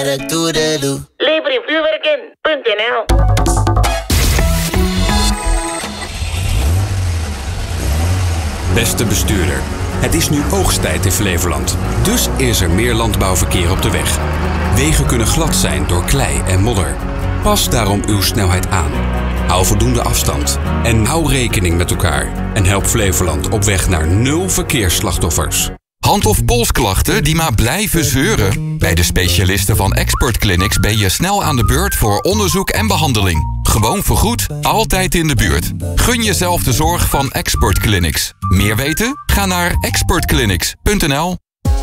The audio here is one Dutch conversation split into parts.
Lever je vuurwerk in.nl. Beste bestuurder, het is nu oogsttijd in Flevoland. Dus is er meer landbouwverkeer op de weg. Wegen kunnen glad zijn door klei en modder. Pas daarom uw snelheid aan. Hou voldoende afstand. En hou rekening met elkaar. En help Flevoland op weg naar 0 verkeersslachtoffers. Hand- of polsklachten die maar blijven zeuren? Bij de specialisten van Expert Clinics ben je snel aan de beurt voor onderzoek en behandeling. Gewoon vergoed, altijd in de buurt. Gun jezelf de zorg van Expert Clinics. Meer weten? Ga naar expertclinics.nl.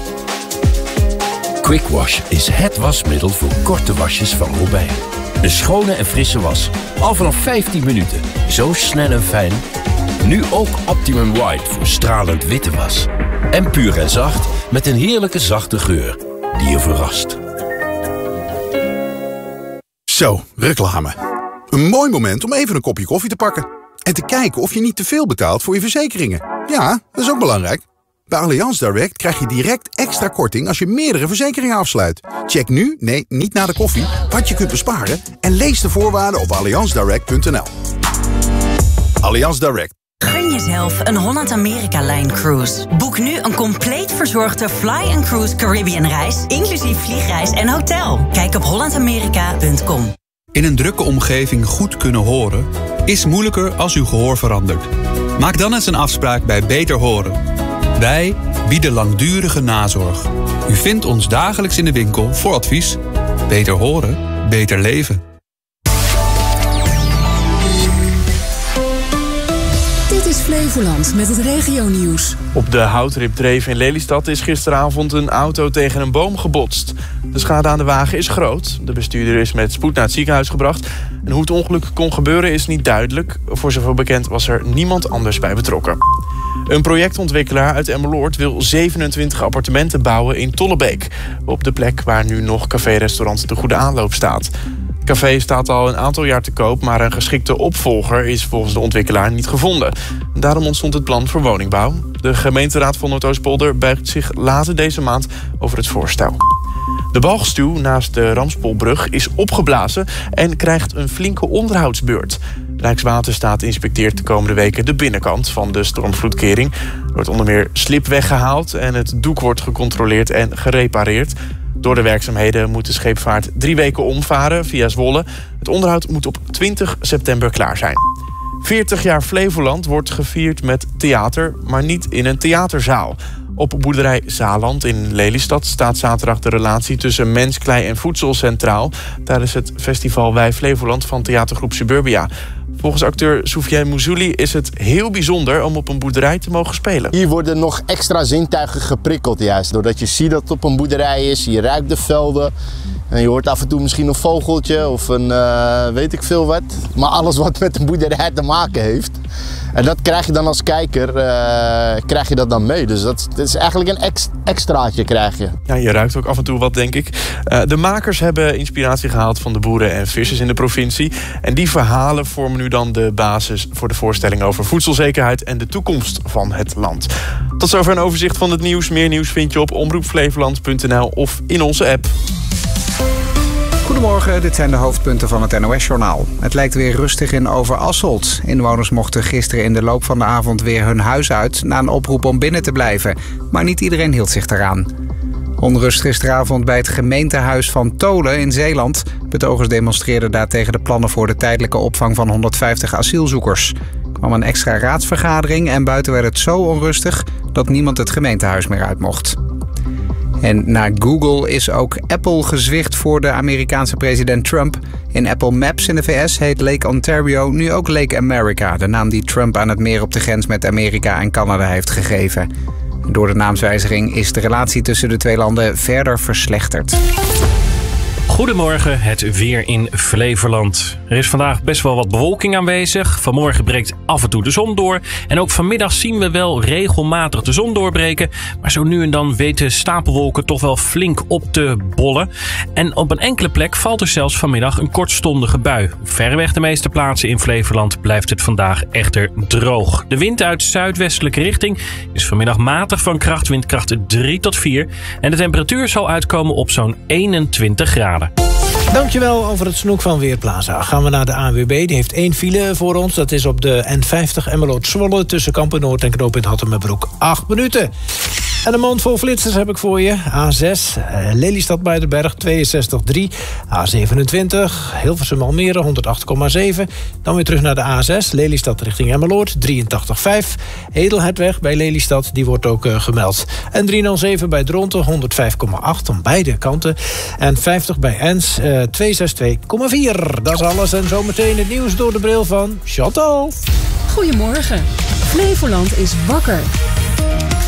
Quick Wash is het wasmiddel voor korte wasjes van Robijn. Een schone en frisse was. Al vanaf 15 minuten. Zo snel en fijn. Nu ook Optimum White voor stralend witte was. En puur en zacht met een heerlijke zachte geur die je verrast. Zo, reclame. Een mooi moment om even een kopje koffie te pakken. En te kijken of je niet te veel betaalt voor je verzekeringen. Ja, dat is ook belangrijk. Bij Allianz Direct krijg je direct extra korting als je meerdere verzekeringen afsluit. Check nu, nee, niet na de koffie, wat je kunt besparen en lees de voorwaarden op allianzdirect.nl. Allianz Direct. Gun jezelf een Holland-Amerika-lijn cruise. Boek nu een compleet verzorgde Fly & Cruise Caribbean reis, inclusief vliegreis en hotel. Kijk op hollandamerika.com. In een drukke omgeving goed kunnen horen is moeilijker als uw gehoor verandert. Maak dan eens een afspraak bij Beter Horen. Wij bieden langdurige nazorg. U vindt ons dagelijks in de winkel voor advies. Beter horen, beter leven. Dit is Flevoland met het regionieuws. Op de Houtripdreef in Lelystad is gisteravond een auto tegen een boom gebotst. De schade aan de wagen is groot. De bestuurder is met spoed naar het ziekenhuis gebracht. En hoe het ongeluk kon gebeuren is niet duidelijk. Voor zover bekend was er niemand anders bij betrokken. Een projectontwikkelaar uit Emmeloord wil 27 appartementen bouwen in Tollebeek. Op de plek waar nu nog café-restaurant De Goede Aanloop staat. Het café staat al een aantal jaar te koop, maar een geschikte opvolger is volgens de ontwikkelaar niet gevonden. Daarom ontstond het plan voor woningbouw. De gemeenteraad van Noordoostpolder buigt zich later deze maand over het voorstel. De Balgstuw naast de Ramspolbrug is opgeblazen en krijgt een flinke onderhoudsbeurt. Rijkswaterstaat inspecteert de komende weken de binnenkant van de stormvloedkering. Er wordt onder meer slip weggehaald en het doek wordt gecontroleerd en gerepareerd. Door de werkzaamheden moet de scheepvaart 3 weken omvaren via Zwolle. Het onderhoud moet op 20 september klaar zijn. 40 jaar Flevoland wordt gevierd met theater, maar niet in een theaterzaal. Op boerderij Zaland in Lelystad staat zaterdag de relatie tussen mens, klei en voedsel centraal tijdens het festival Wij Flevoland van theatergroep Suburbia. Volgens acteur Soufiane Mouzouli is het heel bijzonder om op een boerderij te mogen spelen. Hier worden nog extra zintuigen geprikkeld juist. Doordat je ziet dat het op een boerderij is, je ruikt de velden. En je hoort af en toe misschien een vogeltje of een weet ik veel wat. Maar alles wat met een boerderij te maken heeft. En dat krijg je dan als kijker krijg je dat dan mee. Dus dat is eigenlijk een extraatje krijg je. Ja, je ruikt ook af en toe wat, denk ik. De makers hebben inspiratie gehaald van de boeren en vissers in de provincie. En die verhalen vormen nu dan de basis voor de voorstelling over voedselzekerheid en de toekomst van het land. Tot zover een overzicht van het nieuws. Meer nieuws vind je op omroepflevoland.nl of in onze app. Goedemorgen, dit zijn de hoofdpunten van het NOS-journaal. Het lijkt weer rustig in Overasselt. Inwoners mochten gisteren in de loop van de avond weer hun huis uit na een oproep om binnen te blijven. Maar niet iedereen hield zich daaraan. Onrust gisteravond bij het gemeentehuis van Tolen in Zeeland. Betogers demonstreerden daar tegen de plannen voor de tijdelijke opvang van 150 asielzoekers. Er kwam een extra raadsvergadering en buiten werd het zo onrustig dat niemand het gemeentehuis meer uit mocht. En na Google is ook Apple gezwicht voor de Amerikaanse president Trump. In Apple Maps in de VS heet Lake Ontario nu ook Lake America, de naam die Trump aan het meer op de grens met Amerika en Canada heeft gegeven. Door de naamswijziging is de relatie tussen de twee landen verder verslechterd. Goedemorgen, het weer in Flevoland. Er is vandaag best wel wat bewolking aanwezig. Vanmorgen breekt af en toe de zon door. En ook vanmiddag zien we wel regelmatig de zon doorbreken. Maar zo nu en dan weten stapelwolken toch wel flink op te bollen. En op een enkele plek valt er zelfs vanmiddag een kortstondige bui. Verreweg de meeste plaatsen in Flevoland blijft het vandaag echter droog. De wind uit zuidwestelijke richting is vanmiddag matig van kracht, windkracht 3 tot 4. En de temperatuur zal uitkomen op zo'n 21 graden. Dankjewel over het snoek van Weerplaza. Gaan we naar de ANWB. Die heeft 1 file voor ons. Dat is op de N50 Emmeloord-Zwolle tussen Kampen-Noord en Knooppunt Hattemerbroek. 8 minuten. En een mond vol flitsers heb ik voor je. A6, Lelystad Muidenberg 62,3. A27, Hilversum Almere 108,7. Dan weer terug naar de A6, Lelystad richting Emmeloord 83,5. Edelhertweg bij Lelystad, die wordt ook gemeld. En 307 bij Dronten 105,8 aan beide kanten. En 50 bij Ens 262,4. Dat is alles en zometeen het nieuws door de bril van Chantal. Goedemorgen. Flevoland is wakker.